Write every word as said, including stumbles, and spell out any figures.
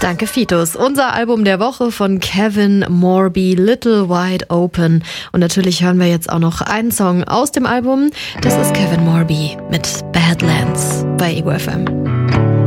Danke, Fitus. Unser Album der Woche von Kevin Morby, Little Wide Open. Und natürlich hören wir jetzt auch noch einen Song aus dem Album. Das ist Kevin Morby mit Badlands bei Ego F M.